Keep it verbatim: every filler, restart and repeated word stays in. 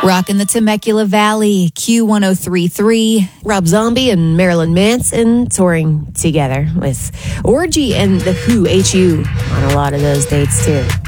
Rocking the Temecula Valley, Q one oh three point three. Rob Zombie and Marilyn Manson touring together with Orgy and the Who, H U, on a lot of those dates too.